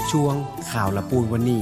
ช่วงข่าวละปูนวันนี้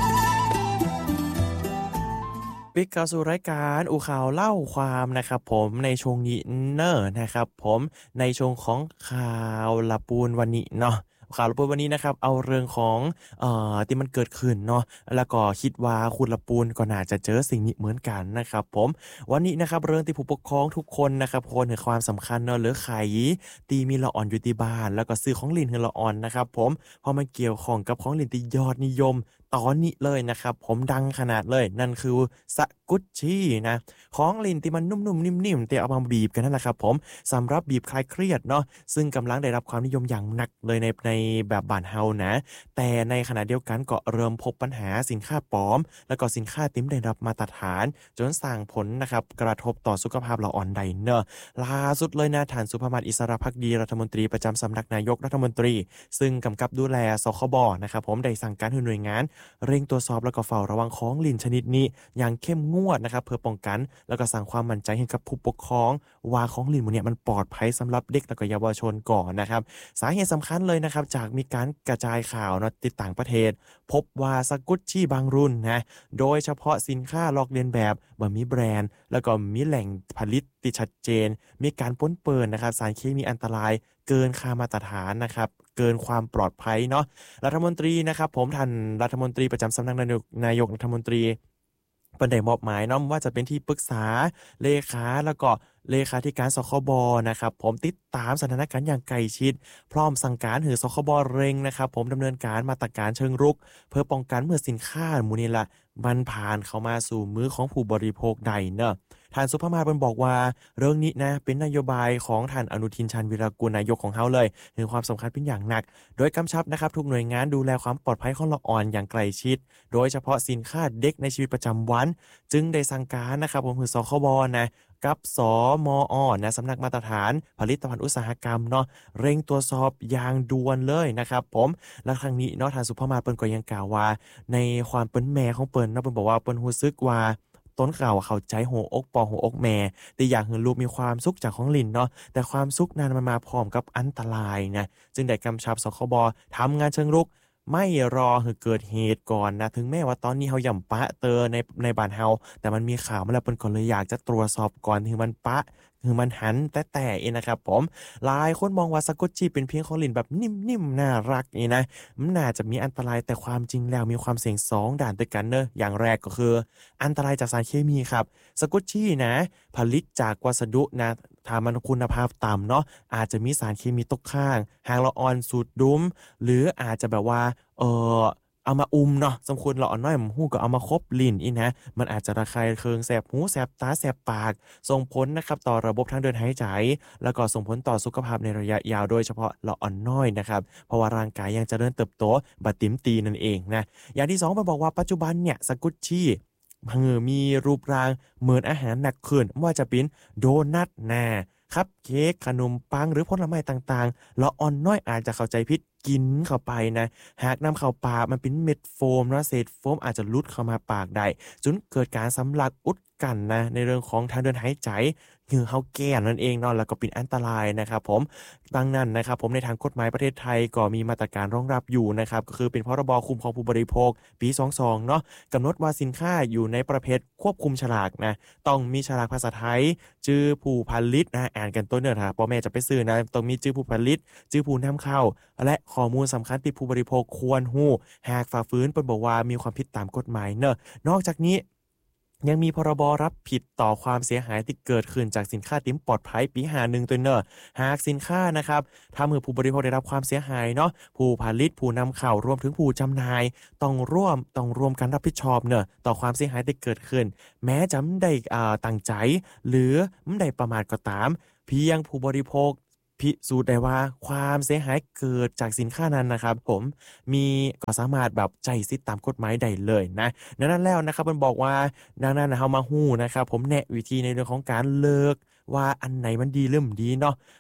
ปิกเข้าสู่รายการอูข่าวเล่าความนะครับผมในช่วงนี้เนอร์นะครับผมในช่วงของข่าวละปูนวันนี้เนาะข่าวละปูนวันนี้นะครับเอาเรื่องของที่มันเกิดขึ้นเนาะแล้วก็คิดว่าคุณละปูนก็น่าจะเจอสิ่งนี้เหมือนกันนะครับผมวันนี้นะครับเรื่องที่ผู้ปกครองทุกคนนะครับคนเห็นความสำคัญเนาะหรือไขตีมีละอ่อนอยู่ที่บ้านแล้วก็ซื้อของเล่นให้ละอ่อนนะครับผมเพราะมันเกี่ยวข้องกับของเล่นที่ยอดนิยมตอนนี้เลยนะครับผมดังขนาดเลยนั่นคือสกุชชี่นะของเล่นที่มันนุ่มๆนิ่มๆแต่เอามาบีบกันนั่นแหละครับผมสำหรับบีบคลายเครียดเนาะซึ่งกำลังได้รับความนิยมอย่างหนักเลยในแบบบ้านเฮานะแต่ในขณะเดียวกันก็เริ่มพบปัญหาสินค้าปลอมแล้วก็สินค้าที่ไม่ได้รับมาตรฐานจนสร้างผลนะครับกระทบต่อสุขภาพเราอ่อนใดเนอะล่าสุดเลยนะท่านสุภมาศอิสระภักดีรัฐมนตรีประจำสำนักนายกรัฐมนตรีซึ่งกำกับดูแลสคบนะครับผมได้สั่งการให้หน่วยงานเร่งตรวจสอบแล้วก็เฝ้าระวังของลิ้นชนิดนี้อย่างเข้มงวดนะครับเพื่อป้องกันแล้วก็สร้างความมั่นใจให้กับผู้ปกครองว่าของลิ้นพวกนี้มันปลอดภัยสำหรับเด็กและก็เยาวชนก่อนนะครับสาเหตุสำคัญเลยนะครับจากมีการกระจายข่าวนะติดต่างประเทศพบว่าสกุชชี่บางรุ่นนะโดยเฉพาะสินค้าลอกเลียนแบบบ่มีแบรนด์แล้วก็มีแหล่งผลิตที่ชัดเจนมีการปนเปื้อนนะครับสารเคมีอันตรายเกินค่ามาตรฐานนะครับเกินความปลอดภัยเนาะรัฐมนตรีนะครับผมท่านรัฐมนตรีประจำสำนักนายกรัฐมนตรีเพิ่นได้มอบหมายเนาะว่าจะเป็นที่ปรึกษาเลขาแล้วก็เลขาธิการสคบนะครับผมติดตามสถานการณ์อย่างใกล้ชิดพร้อมสั่งการให้สคบเร่งนะครับผมดำเนินการมาตรการเชิงรุกเพื่อป้องกันเมื่อสินค้าหมู่นี้ละมันผ่านเข้ามาสู่มือของผู้บริโภคใดเนอะท่านสุภมาศเพิ่นบอกว่าเรื่องนี้นะเป็นนโยบายของท่านอนุทินชาญวิรากูลนายกของเฮาเลยถึงความสำคัญเป็นอย่างหนักโดยกำชับนะครับทุกหน่วยงานดูแลความปลอดภัยของละอ่อนอย่างใกล้ชิดโดยเฉพาะสินค้าเด็กในชีวิตประจำวันจึงได้สั่งการนะครับผมคือสคบนะกับสมอนะสำนักมาตรฐานผลิตภัณฑ์อุตสาหกรรมเนาะเร่งตรวจสอบอย่างด่วนเลยนะครับผมและครั้งนี้เนาะท่านสุภมาศเปิ้นก็ยังกล่าวว่าในความเป็นแม่ของเปิ้นเนาะเปิ้นบอกว่าเปิ้นรู้สึกว่าต้นข่าวเข้าใจหัวอกปอหัวอกแม่แต่อยากให้ลูกมีความสุขจากของลิ้นเนาะแต่ความสุขนั้นมันมาพร้อมกับอันตรายนะจึงได้กำชับสคบทำงานเชิงรุกไม่รอให้เกิดเหตุก่อนนะถึงแม้ว่าตอนนี้เฮาย่ำปะเตอในบ้านเฮาแต่มันมีข่าวมาแล้วเปิ้นก็เลยอยากจะตรวจสอบก่อนที่มันปะคือมันหันแต่เองนะครับผมหลายคนมองว่าสกุชชี่เป็นเพียงของเล่นแบบนิ่มๆน่ารักนี่นะมันน่าจะมีอันตรายแต่ความจริงแล้วมีความเสี่ยง2ด้านด้วยกันเนอะอย่างแรกก็คืออันตรายจากสารเคมีครับสกุชชี่นะผลิตจากวัสดุนะถ้ามันคุณภาพต่ำเนาะอาจจะมีสารเคมีตกค้างหางละออนสูดดุ้มหรืออาจจะแบบว่าเออเอามาเนาะสมควรเราอ่อนน้อยมันหู้ก็เอามาคบลิ้นอีนะมันอาจจะระคายเคืองแสบหูแสบตาแสบปากส่งผลนะครับต่อระบบทางเดินหายใจแล้วก็ส่งผลต่อสุขภาพในระยะยาวโดยเฉพาะเราอ่อนน้อยนะครับเพราะว่าร่างกายยังเจริญเติบโตบัดติ๋มตีนั่นเองนะอย่างที่2มันบอกว่าปัจจุบันเนี่ยสกุชชี่มีรูปร่างเหมือนอาหารหนักขึ้นว่าจะเป็นโดนัทคัพเค้กขนมปังหรือผลไม้ต่างๆเราอ่อนน้อยอาจจะเข้าใจผิดกินเข้าไปนะหากนำเข้าปากมันเป็นเม็ดโฟมนะเศษโฟมอาจจะลุดเข้ามาปากได้จนเกิดการสำลักอุดกันนะในเรื่องของทางเดินหายใจคือเฮาแก้นั่นเองเนาะแล้วก็เป็นอันตรายนะครับผมดังนั้นนะครับผมในทางกฎหมายประเทศไทยก็มีมาตรการรองรับอยู่นะครับก็คือเป็นพรบคุ้มครองผู้บริโภคปี22เนาะกำหนดว่าสินค้าอยู่ในประเภทควบคุมฉลากนะต้องมีฉลากภาษาไทยชื่อผู้ผลิตนะอ่านกันต้นเนื้อถ้าพ่อแม่จะไปซื้อนะต้องมีชื่อผู้ผลิตชื่อผู้นำเข้าและข้อมูลสำคัญที่ผู้บริโภคควรรู้หากฝ่าฝืนเปิ้นบอกว่ามีความผิดตามกฎหมายเนอะนอกจากนี้ยังมีพรบรับผิดต่อความเสียหายที่เกิดขึ้นจากสินค้าที่ปลอดภัยปี51ตัวเนอะหากสินค้านะครับถ้ามือผู้บริโภคได้รับความเสียหายเนาะผู้ผลิตผู้นำเข้ารวมถึงผู้จำหน่ายต้องร่วมกันรับผิดชอบเนอะต่อความเสียหายที่เกิดขึ้นแม้จะไม่ได้ตั้งใจหรือไม่ได้ประมาทก็ตามเพียงผู้บริโภคพิสูจน์ได้ว่าความเสียหายเกิดจากสินค้านั้นนะครับผมก็สามารถแบบใจสิทธิตามกฎหมายได้เลยนะดังนั้นแล้วนะครับมันบอกว่าดังนั้นเฮามาฮู้นะครับผมแนะวิธีในเรื่องของการเลิกว่าอันไหนมันดีหรือไม่ดีเนาะ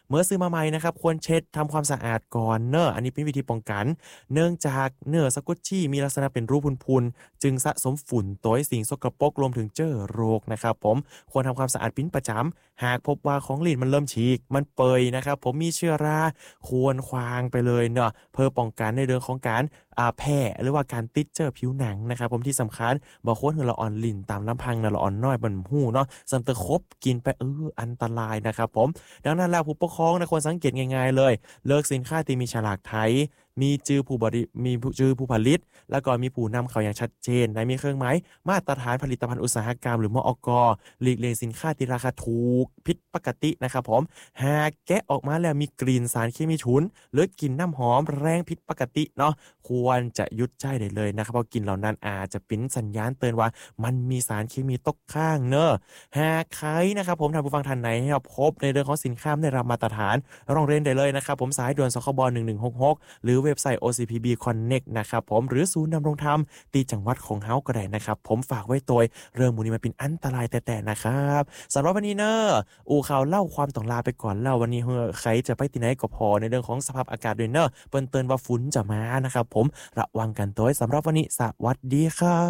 เมื่อซื้อมาใหม่นะครับควรเช็ดทำความสะอาดก่อนเนอะอันนี้เป็นวิธีป้องกันเนื่องจากเนื้อสกุชชี่มีลักษณะเป็นรูพุนๆจึงสะสมฝุ่นตัวสิ่งสกปรกรวมถึงเจอโรคนะครับผมควรทำความสะอาดปิ้นประจำหากพบว่าของหลีนมันเริ่มฉีกมันเปื่อยนะครับผมมีเชื้อราควรควางไปเลยเนอะเพื่อป้องกันในเรื่องของการแพ้หรือว่าการติดเจอผิวหนังนะครับผมที่สำคัญบ่ควรให้ละอ่อนลิ้นตามลำพังนะละอ่อนน้อยบนหูเนาะสัมตะคบกินไปอันตรายนะครับผมดังนั้นแล้วผู้ปกครองนะควรสังเกตง่ายๆเลยเลิกสินค้าที่มีฉลากไทยมีจื่อผู้ผลิตแล้วก็มีผู้นำเข้าอย่างชัดเจนและมีเครื่องหมายมาตรฐานผลิตภัณฑ์อุตสาหกรรมหรือมอก.หลีกเลี่ยงสินค้าที่ราคาถูกผิดปกตินะครับผมหากแกะออกมาแล้วมีกลิ่นสารเคมีฉุนหรือกลิ่นน้ำหอมแรงผิดปกติเนาะควรจะหยุดใช้ได้เลยนะครับเพราะกลิ่นเหล่านั้นอาจจะเป็นสัญญาณเตือนว่ามันมีสารเคมีตกค้างเนอะหากใครนะครับผมท่านผู้ฟังท่านไหนพบในเรื่องของสินค้าไม่ได้รับมาตรฐานร้องเรียนได้เลยนะครับผมสายด่วนสคบ1166หรือเว็บไซต์ OCPB Connect นะครับผมหรือศูนย์ดำรงธรรมตีจังหวัดของเฮาก็ได้นะครับผมฝากไว้ตัวเรื่องมูนี้มันเป็นอันตรายแต่นะครับสำหรับวันนี้เนอะอูข่าวเล่าความต้องลาไปก่อนแล้ววันนี้ใครจะไปที่ไหนก็พอในเรื่องของสภาพอากาศด้วยเนอะเปิ้นเตือนว่าฝนจะมานะครับผมระวังกันตัวสำหรับวันนี้สวัสดีครับ